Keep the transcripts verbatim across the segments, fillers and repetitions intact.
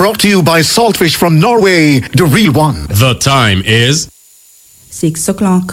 brought to you by Saltfish from Norway, the real one. The time is six o'clock.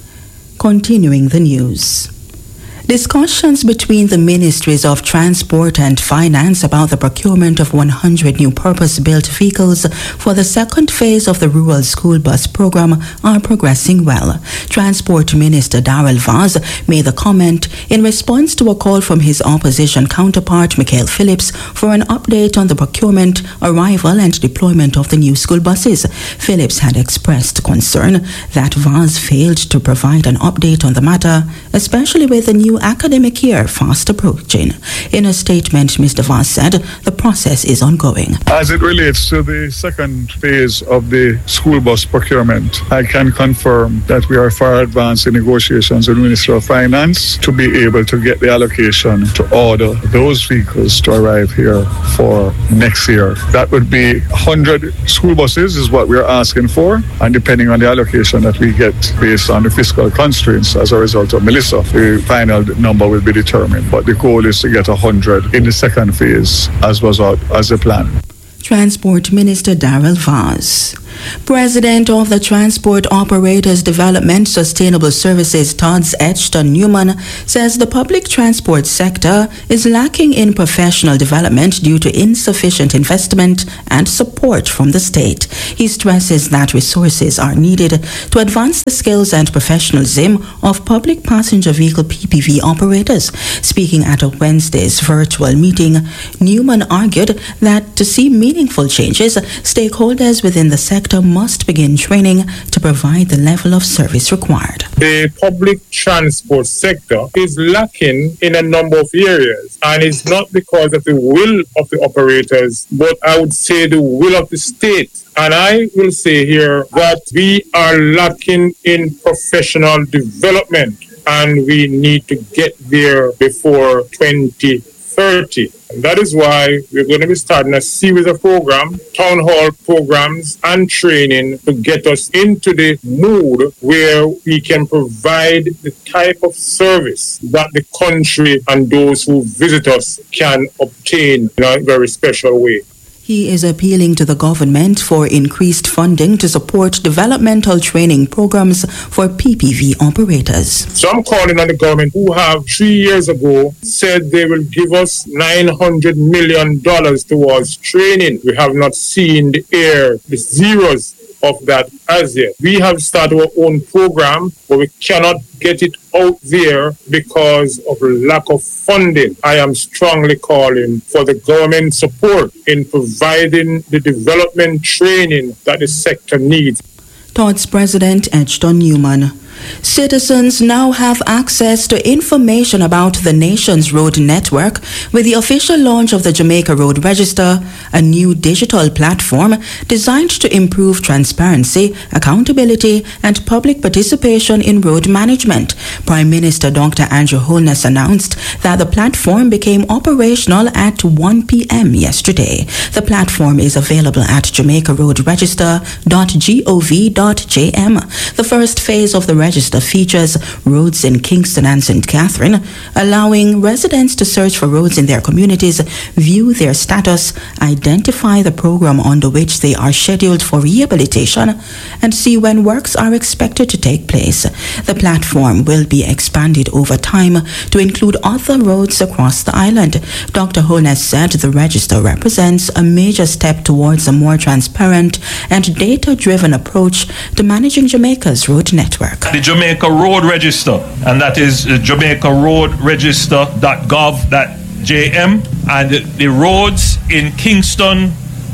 Continuing the news. Discussions between the Ministries of Transport and Finance about the procurement of one hundred new purpose-built vehicles for the second phase of the rural school bus program are progressing well. Transport Minister Darrell Vaz made the comment in response to a call from his opposition counterpart, Michael Phillips, for an update on the procurement, arrival and deployment of the new school buses. Phillips had expressed concern that Vaz failed to provide an update on the matter, especially with the new academic year fast approaching. In a statement, Mister Vaz said the process is ongoing. As it relates to the second phase of the school bus procurement, I can confirm that we are far advanced in negotiations with the Ministry of Finance to be able to get the allocation to order those vehicles to arrive here for next year. That would be one hundred school buses is what we're asking for, and depending on the allocation that we get based on the fiscal constraints as a result of Melissa, the final number will be determined. But the goal is to get one hundred in the second phase, as was out as a plan. Transport Minister Darrell Vaz. President of the Transport Operators Development Sustainable Services, Todd Edgston Newman, says the public transport sector is lacking in professional development due to insufficient investment and support from the state. He stresses that resources are needed to advance the skills and professionalism of public passenger vehicle P P V operators. Speaking at a Wednesday's virtual meeting, Newman argued that to see meaningful changes, stakeholders within the sector must begin training to provide the level of service required. The public transport sector is lacking in a number of areas, and it's not because of the will of the operators, but I would say the will of the state. And I will say here that we are lacking in professional development, and we need to get there before twenty thirty. And that is why we're going to be starting a series of programs, town hall programs and training to get us into the mood where we can provide the type of service that the country and those who visit us can obtain in a very special way. He is appealing to the government for increased funding to support developmental training programs for P P V operators. So I'm calling on the government, who have three years ago said they will give us nine hundred million dollars towards training. We have not seen the air, the zeros of that as yet. We have started our own program, but we cannot get it out there because of lack of funding. I am strongly calling for the government support in providing the development training that the sector needs. Todd's President Edgston Newman. Citizens now have access to information about the nation's road network with the official launch of the Jamaica Road Register, a new digital platform designed to improve transparency, accountability, and public participation in road management. Prime Minister Doctor Andrew Holness announced that the platform became operational at one p.m. yesterday. The platform is available at jamaica road register dot gov dot j m. The first phase of the register features roads in Kingston and Saint Catherine, allowing residents to search for roads in their communities, view their status, identify the program under which they are scheduled for rehabilitation, and see when works are expected to take place. The platform will be expanded over time to include other roads across the island. Doctor Holness said the register represents a major step towards a more transparent and data-driven approach to managing Jamaica's road network. The Jamaica Road Register, and that is jamaica road register dot gov dot j m, and the roads in Kingston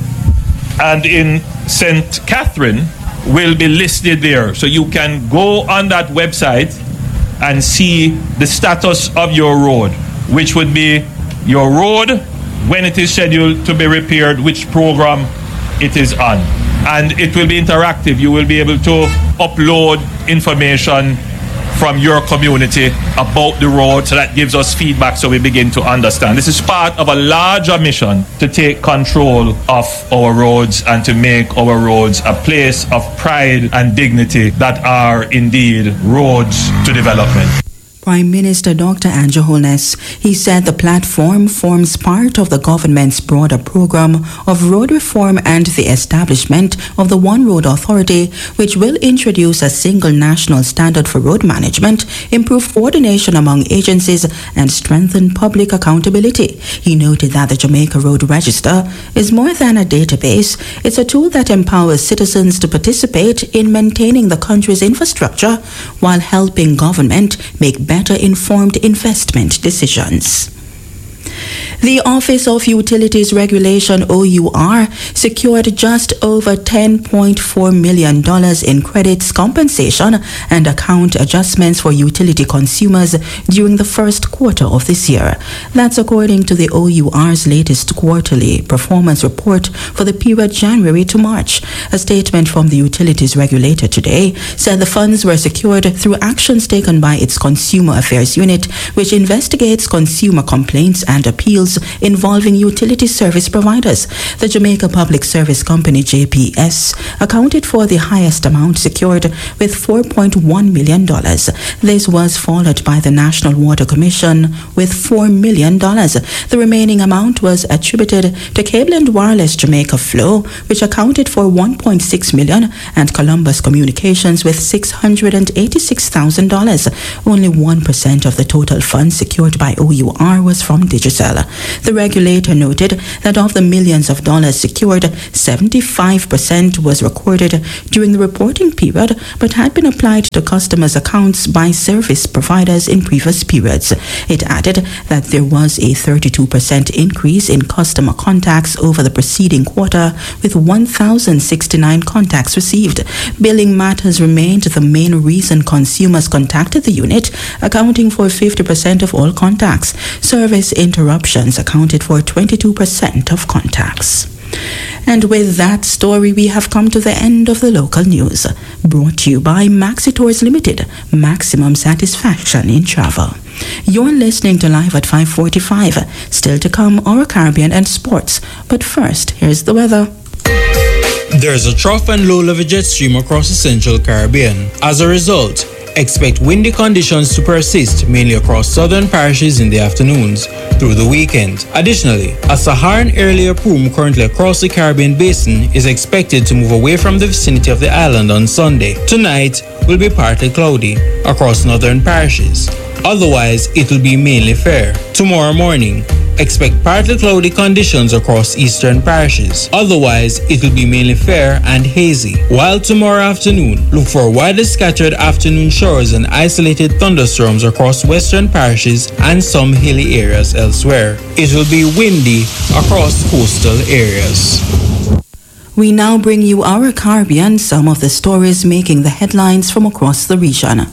and in Saint Catherine will be listed there. So you can go on that website and see the status of your road, which would be your road, when it is scheduled to be repaired, which program it is on. And it will be interactive. You will be able to upload information from your community about the road, so that gives us feedback so we begin to understand. This is part of a larger mission to take control of our roads and to make our roads a place of pride and dignity that are indeed roads to development. Prime Minister Doctor Andrew Holness. He said the platform forms part of the government's broader program of road reform and the establishment of the One Road Authority, which will introduce a single national standard for road management, improve coordination among agencies, and strengthen public accountability. He noted that the Jamaica Road Register is more than a database. It's a tool that empowers citizens to participate in maintaining the country's infrastructure while helping government make better better informed investment decisions. The Office of Utilities Regulation, O U R, secured just over ten point four million dollars in credits, compensation, and account adjustments for utility consumers during the first quarter of this year. That's according to the O U R's latest quarterly performance report for the period January to March. A statement from the utilities regulator today said the funds were secured through actions taken by its Consumer Affairs Unit, which investigates consumer complaints and appeals involving utility service providers. The Jamaica Public Service Company, J P S, accounted for the highest amount secured with four point one million dollars. This was followed by the National Water Commission with four million dollars. The remaining amount was attributed to Cable and Wireless Jamaica Flow, which accounted for one point six million dollars, and Columbus Communications with six hundred eighty-six thousand dollars. Only one percent of the total funds secured by O U R was from Digicel. The regulator noted that of the millions of dollars secured, seventy-five percent was recorded during the reporting period but had been applied to customers' accounts by service providers in previous periods. It added that there was a thirty-two percent increase in customer contacts over the preceding quarter, with one thousand sixty-nine contacts received. Billing matters remained the main reason consumers contacted the unit, accounting for fifty percent of all contacts. Service interruptions accounted for twenty-two percent of contacts. And with that story, we have come to the end of the local news. Brought to you by Maxi Tours Limited, maximum satisfaction in travel. You're listening to Live at five forty-five. Still to come, our Caribbean and sports. But first, here's the weather. There's a trough and low-level jet stream across the central Caribbean. As a result, expect windy conditions to persist mainly across southern parishes in the afternoons through the weekend. Additionally, a Saharan air plume currently across the Caribbean basin is expected to move away from the vicinity of the island on Sunday. Tonight will be partly cloudy across northern parishes. Otherwise, it will be mainly fair. Tomorrow morning, expect partly cloudy conditions across eastern parishes. Otherwise, it will be mainly fair and hazy. While tomorrow afternoon, look for widely scattered afternoon showers and isolated thunderstorms across western parishes and some hilly areas elsewhere. It will be windy across coastal areas. We now bring you our Caribbean, some of the stories making the headlines from across the region.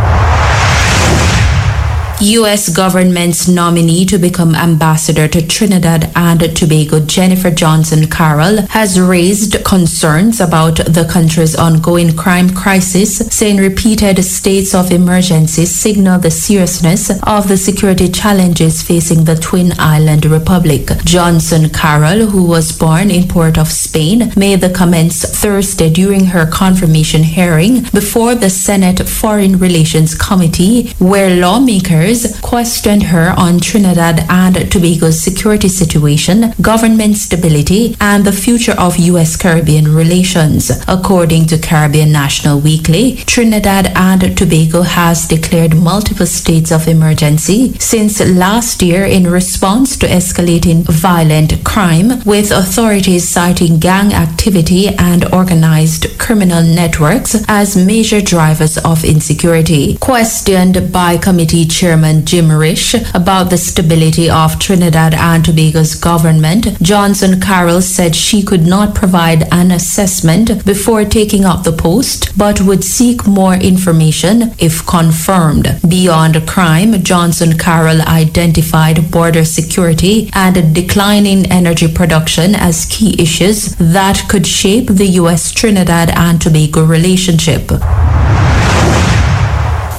U S government's nominee to become ambassador to Trinidad and Tobago, Jennifer Johnson Carroll, has raised concerns about the country's ongoing crime crisis, saying repeated states of emergency signal the seriousness of the security challenges facing the Twin Island Republic. Johnson Carroll, who was born in Port of Spain, made the comments Thursday during her confirmation hearing before the Senate Foreign Relations Committee, where lawmakers questioned her on Trinidad and Tobago's security situation, government stability, and the future of U S Caribbean relations. According to Caribbean National Weekly, Trinidad and Tobago has declared multiple states of emergency since last year in response to escalating violent crime, with authorities citing gang activity and organized criminal networks as major drivers of insecurity. Questioned by committee chairman Jim Risch about the stability of Trinidad and Tobago's government, Johnson Carroll said she could not provide an assessment before taking up the post, but would seek more information if confirmed. Beyond crime, Johnson Carroll identified border security and declining energy production as key issues that could shape the U S Trinidad and Tobago relationship.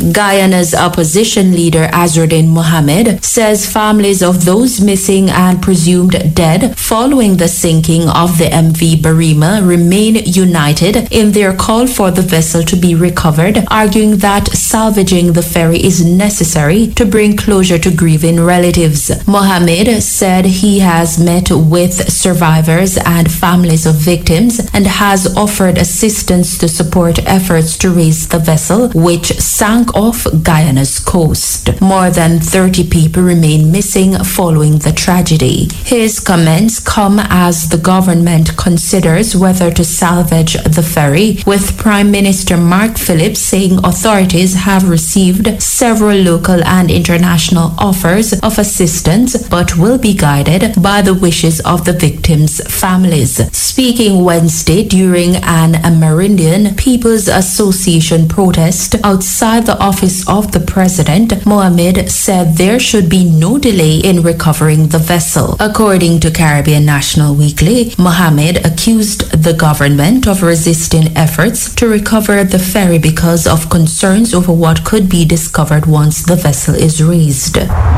Guyana's opposition leader Azruddin Mohammed says families of those missing and presumed dead following the sinking of the M V Barima remain united in their call for the vessel to be recovered, arguing that salvaging the ferry is necessary to bring closure to grieving relatives. Mohammed said he has met with survivors and families of victims and has offered assistance to support efforts to raise the vessel, which sank off Guyana's coast. More than thirty people remain missing following the tragedy. His comments come as the government considers whether to salvage the ferry, with Prime Minister Mark Phillips saying authorities have received several local and international offers of assistance but will be guided by the wishes of the victims' families. Speaking Wednesday during an Amerindian People's Association protest outside the office of the president, Mohammed said there should be no delay in recovering the vessel. According to Caribbean National Weekly, Mohammed accused the government of resisting efforts to recover the ferry because of concerns over what could be discovered once the vessel is raised.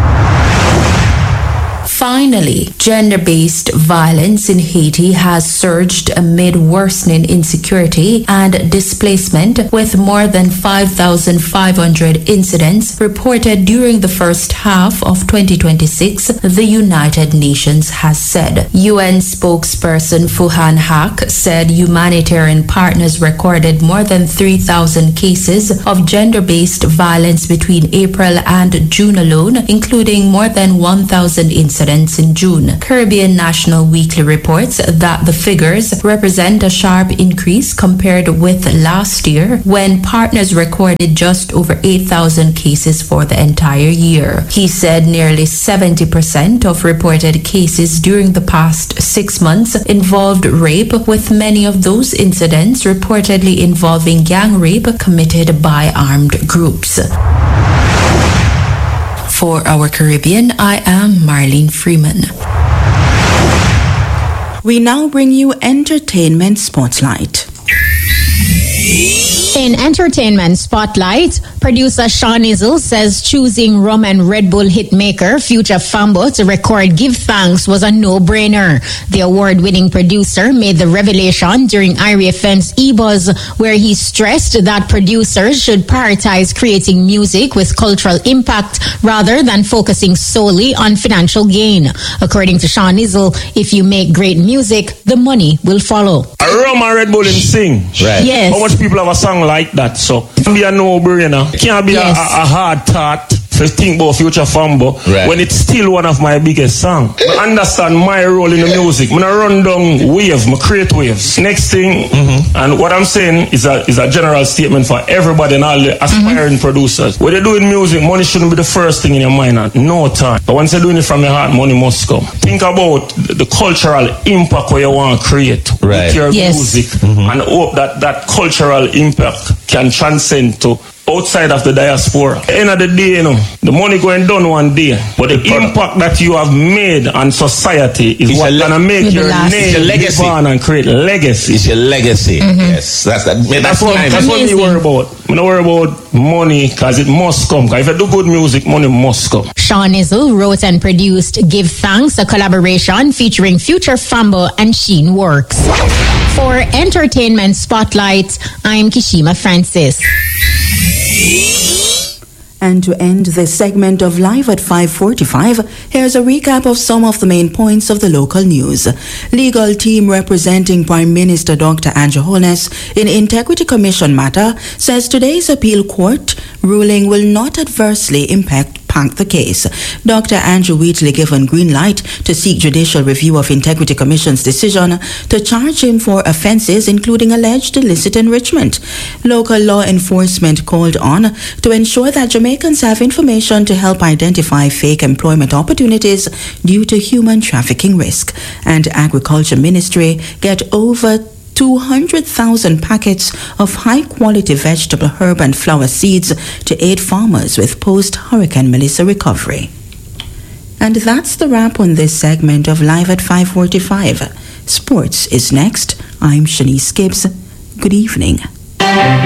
Finally, gender-based violence in Haiti has surged amid worsening insecurity and displacement, with more than five thousand five hundred incidents reported during the first half of twenty twenty-six, the United Nations has said. U N spokesperson Fuhan Haq said humanitarian partners recorded more than three thousand cases of gender-based violence between April and June alone, including more than one thousand incidents in June. Caribbean National Weekly reports that the figures represent a sharp increase compared with last year, when partners recorded just over eight thousand cases for the entire year. He said nearly seventy percent of reported cases during the past six months involved rape, with many of those incidents reportedly involving gang rape committed by armed groups. For Our Caribbean, I am Marlene Freeman. We now bring you Entertainment Spotlight. In Entertainment Spotlight, producer Sean Izzle says choosing rum and Red Bull hitmaker Future Fambo to record Give Thanks was a no-brainer. The award-winning producer made the revelation during I R I F M's E-Buzz, where he stressed that producers should prioritize creating music with cultural impact rather than focusing solely on financial gain. According to Sean Izzle, if you make great music, the money will follow. A rum and Red Bull him sing. Right. Yes. How much people have a song like that? So it can be a no-brainer. It can't be yes. a, a hard thought to think about Future Fambo right. when it's still one of my biggest songs. I understand my role in the music. I'm gonna run down wave, I create waves. Next thing, mm-hmm. and what I'm saying is a is a general statement for everybody and all the aspiring mm-hmm. producers. When you're doing music, money shouldn't be the first thing in your mind at no time. But once you're doing it from your heart, money must come. Think about the, the cultural impact where you want to create right. with your yes. music mm-hmm. and hope that that cultural impact can transcend to outside of the diaspora. At the end of the day, you know, the money going down one day, but the, the impact that you have made on society is it's what le- gonna make your name your legacy live on and create legacy. It's your legacy. Mm-hmm. Yes, that's that. That's, that's what that's what we worry about. We don't worry about money because it must come. Because if you do good music, money must come. Sean Izzle wrote and produced Give Thanks, a collaboration featuring Future Fambo and Sheen Works. For Entertainment Spotlight, I'm Kishima Francis. And to end this segment of Live at five forty-five, here's a recap of some of the main points of the local news. Legal team representing Prime Minister Doctor Andrew Holness in Integrity Commission matter says today's appeal court ruling will not adversely impact the case. Doctor Andrew Wheatley given green light to seek judicial review of Integrity Commission's decision to charge him for offences including alleged illicit enrichment. Local law enforcement called on to ensure that Jamaicans have information to help identify fake employment opportunities due to human trafficking risk. And Agriculture Ministry get over two hundred thousand packets of high-quality vegetable, herb and flower seeds to aid farmers with post-Hurricane Melissa recovery. And that's the wrap on this segment of Live at five forty-five. Sports is next. I'm Shanice Gibbs. Good evening.